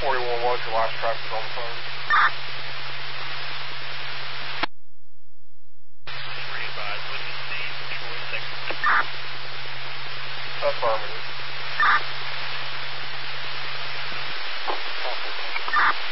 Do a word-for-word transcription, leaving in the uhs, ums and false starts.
forty-one was your last traffic on the phone. Three advised, witness Steve, Troy, Texas. Affirmative.